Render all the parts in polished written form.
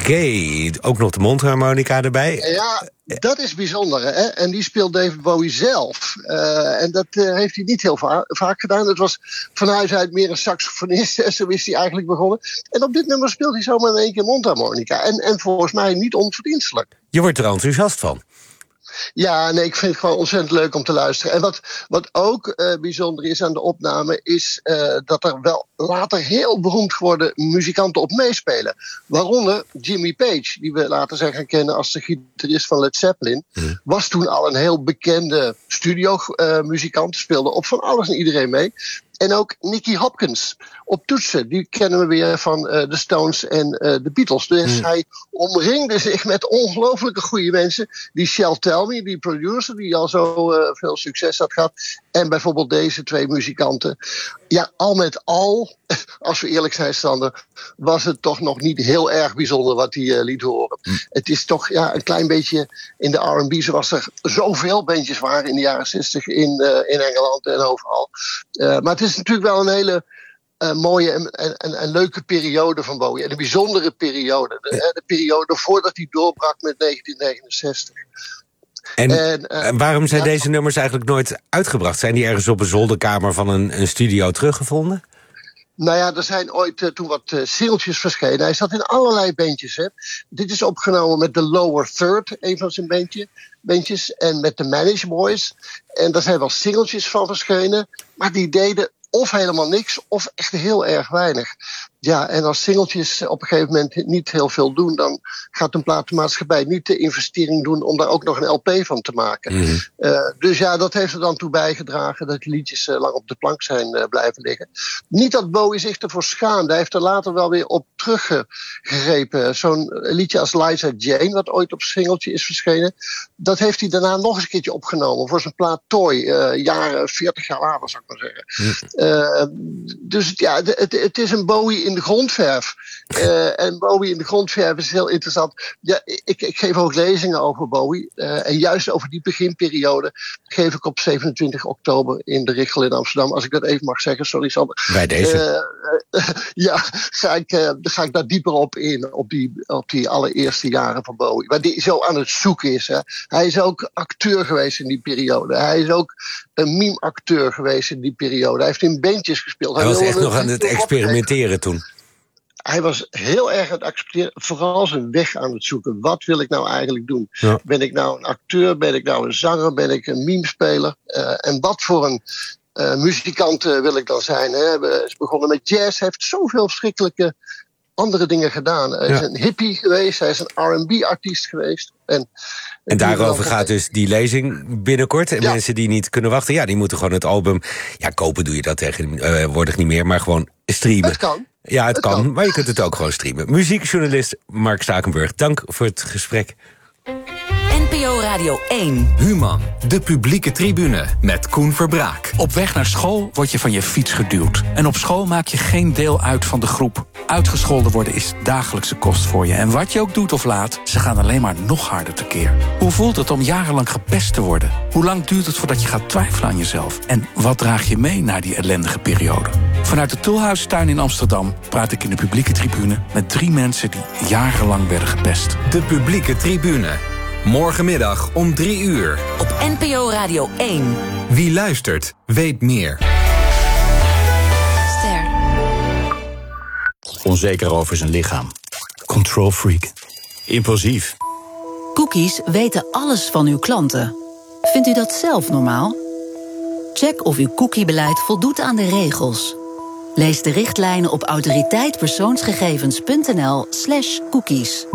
Oké, ook nog de mondharmonica erbij. Ja, dat is bijzonder. Hè? En die speelt David Bowie zelf. En dat heeft hij niet heel vaak gedaan. Het was van huis uit meer een saxofonist. Zo is hij eigenlijk begonnen. En op dit nummer speelt hij zomaar in één keer mondharmonica. En volgens mij niet onverdienstelijk. Je wordt er enthousiast van. Ja, nee, ik vind het gewoon ontzettend leuk om te luisteren. En wat ook bijzonder is aan de opname, is dat er wel later heel beroemd geworden muzikanten op meespelen. Waaronder Jimmy Page, die we later zijn gaan kennen als de gitarist van Led Zeppelin. Was toen al een heel bekende studiomuzikant, speelde op van alles en iedereen mee. En ook Nicky Hopkins op toetsen. Die kennen we weer van de Stones en de Beatles. Dus hij omringde zich met ongelooflijke goede mensen. Die Shel Talmy, die producer, die al zo veel succes had gehad. En bijvoorbeeld deze twee muzikanten. Ja, al met al, als we eerlijk zijn, Sander, was het toch nog niet heel erg bijzonder wat hij liet horen. Het is toch een klein beetje in de R&B, zoals er zoveel bandjes waren in de jaren 60 in Engeland en overal. Maar het is natuurlijk wel een hele mooie en leuke periode van Bowie. En een bijzondere periode. De periode voordat hij doorbrak met 1969. En waarom zijn deze nummers eigenlijk nooit uitgebracht? Zijn die ergens op een zolderkamer van een studio teruggevonden? Nou ja, er zijn ooit toen wat singeltjes verschenen. Hij zat in allerlei bandjes. Hè. Dit is opgenomen met The Lower Third, een van zijn bandjes. En met The Manage Boys. En daar zijn wel singeltjes van verschenen. Maar die deden of helemaal niks, of echt heel erg weinig. Ja, en als singeltjes op een gegeven moment niet heel veel doen, dan gaat een platenmaatschappij niet de investering doen om daar ook nog een LP van te maken. Dus ja, dat heeft er dan toe bijgedragen dat de liedjes lang op de plank zijn blijven liggen. Niet dat Bowie zich ervoor schaamde. Hij heeft er later wel weer op teruggegrepen. Zo'n liedje als Liza Jane, wat ooit op singeltje is verschenen, dat heeft hij daarna nog eens een keertje opgenomen voor zijn plaat Toy, jaren 40 jaar later, zou ik maar zeggen. Dus ja, het is een Bowie in de grondverf. En Bowie in de grondverf is heel interessant. Ja, ik geef ook lezingen over Bowie. En juist over die beginperiode geef ik op 27 oktober in de Richel in Amsterdam. Als ik dat even mag zeggen, sorry Sander. Bij deze. Ga ik daar dieper op in. Op die allereerste jaren van Bowie. Waar die zo aan het zoeken is. Hè. Hij is ook acteur geweest in die periode. Hij is ook een meme-acteur geweest in die periode. Hij heeft in bandjes gespeeld. Hij was echt nog aan het experimenteren toen. Hij was heel erg aan het experimenteren, vooral zijn weg aan het zoeken. Wat wil ik nou eigenlijk doen? Ja. Ben ik nou een acteur? Ben ik nou een zanger? Ben ik een memespeler? En wat voor een muzikant wil ik dan zijn? Hè? Hij is begonnen met jazz. Hij heeft zoveel verschrikkelijke andere dingen gedaan. Hij is een hippie geweest. Hij is een R&B-artiest geweest. En daarover gaat dus die lezing binnenkort. En mensen die niet kunnen wachten, die moeten gewoon het album... Ja, kopen doe je dat tegenwoordig niet meer, maar gewoon streamen. Het kan. Ja, het kan, maar je kunt het ook gewoon streamen. Muziekjournalist Mark Stakenburg, dank voor het gesprek. NPO Radio 1. Human, de publieke tribune met Koen Verbraak. Op weg naar school word je van je fiets geduwd. En op school maak je geen deel uit van de groep. Uitgescholden worden is dagelijkse kost voor je. En wat je ook doet of laat, ze gaan alleen maar nog harder tekeer. Hoe voelt het om jarenlang gepest te worden? Hoe lang duurt het voordat je gaat twijfelen aan jezelf? En wat draag je mee na die ellendige periode? Vanuit de Tulhuistuin in Amsterdam praat ik in de publieke tribune met 3 mensen die jarenlang werden gepest. De publieke tribune. Morgenmiddag om 3 uur. Op NPO Radio 1. Wie luistert, weet meer. Ster. Onzeker over zijn lichaam. Control freak. Impulsief. Cookies weten alles van uw klanten. Vindt u dat zelf normaal? Check of uw cookiebeleid voldoet aan de regels. Lees de richtlijnen op autoriteitpersoonsgegevens.nl/cookies.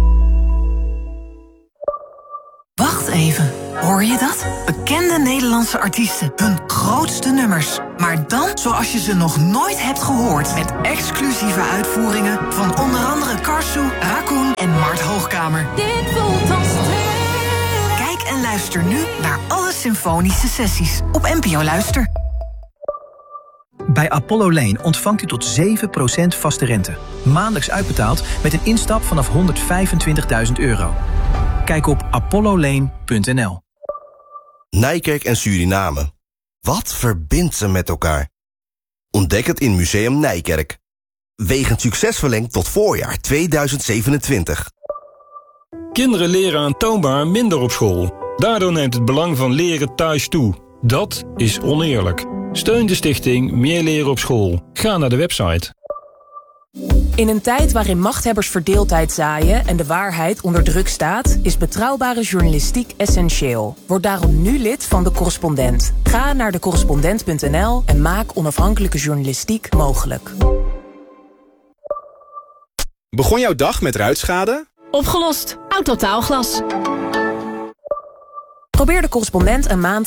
Wacht even, hoor je dat? Bekende Nederlandse artiesten, hun grootste nummers. Maar dan zoals je ze nog nooit hebt gehoord. Met exclusieve uitvoeringen van onder andere Karsu, Raccoon en Mart Hoogkamer. Dit voelt als Kijk en luister nu naar alle symfonische sessies op NPO Luister. Bij Apollo Lane ontvangt u tot 7% vaste rente. Maandelijks uitbetaald met een instap vanaf €125.000. Kijk op apollolane.nl. Nijkerk en Suriname. Wat verbindt ze met elkaar? Ontdek het in Museum Nijkerk. Wegens succes verlengd tot voorjaar 2027. Kinderen leren aantoonbaar minder op school. Daardoor neemt het belang van leren thuis toe. Dat is oneerlijk. Steun de stichting Meer Leren op School. Ga naar de website. In een tijd waarin machthebbers verdeeldheid zaaien en de waarheid onder druk staat, is betrouwbare journalistiek essentieel. Word daarom nu lid van De Correspondent. Ga naar decorrespondent.nl en maak onafhankelijke journalistiek mogelijk. Begon jouw dag met ruitschade? Opgelost. Autotaalglas. Probeer De Correspondent een maand